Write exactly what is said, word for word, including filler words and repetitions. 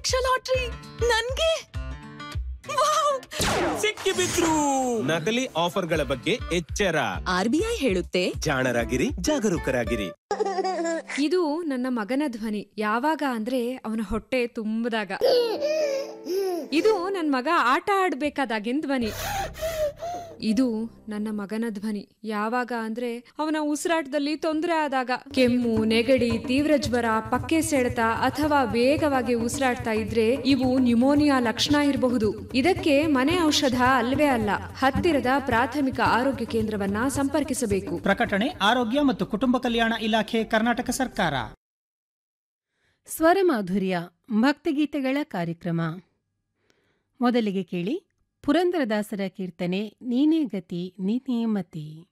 Lakh lottery ನನ್ಗೆ ಸಿಕ್ಕಿಬಿದ್ರು. ನಕಲಿ ಆಫರ್ಗಳ ಬಗ್ಗೆ ಎಚ್ಚರ. ಆರ್ಬಿಐ ಹೇಳುತ್ತೆ, ಜಾಣರಾಗಿರಿ, ಜಾಗರೂಕರಾಗಿರಿ. ಇದು ನನ್ನ ಮಗನ ಧ್ವನಿ. ಯಾವಾಗ ಅಂದ್ರೆ ಅವನ ಹೊಟ್ಟೆ ತುಂಬದಾಗ. ಇದು ನನ್ನ ಮಗ ಆಟ ಆಡ್ಬೇಕಾದಾಗಿನ ಧ್ವನಿ. ಇದು ನನ್ನ ಮಗನ ಧ್ವನಿ. ಯಾವಾಗ ಅಂದ್ರೆ ಅವನ ಉಸಿರಾಟದಲ್ಲಿ ತೊಂದರೆ ಆದಾಗ, ಕೆಮ್ಮು, ನೆಗಡಿ, ತೀವ್ರ ಜ್ವರ, ಪಕ್ಕೆ ಸೆಳೆತ ಅಥವಾ ವೇಗವಾಗಿ ಉಸಿರಾಡ್ತಾ ಇದ್ರೆ ಇವು ನ್ಯುಮೋನಿಯಾ ಲಕ್ಷಣ ಇರಬಹುದು. ಇದಕ್ಕೆ ಮನೆ ಔಷಧ ಅಲ್ವೇ ಅಲ್ಲ. ಹತ್ತಿರದ ಪ್ರಾಥಮಿಕ ಆರೋಗ್ಯ ಕೇಂದ್ರವನ್ನ ಸಂಪರ್ಕಿಸಬೇಕು. ಪ್ರಕಟಣೆ ಆರೋಗ್ಯ ಮತ್ತು ಕುಟುಂಬ ಕಲ್ಯಾಣ ಇಲಾಖೆ, ಕರ್ನಾಟಕ ಸರ್ಕಾರ. ಸ್ವರಮಾಧುರ್ಯ ಭಕ್ತಿಗೀತೆಗಳ ಕಾರ್ಯಕ್ರಮ. ಮೊದಲಿಗೆ ಕೇಳಿ ಪುರಂದರದಾಸರ ಕೀರ್ತನೆ ನೀನೇ ಗತಿ ನೀನೇ ಮತಿ.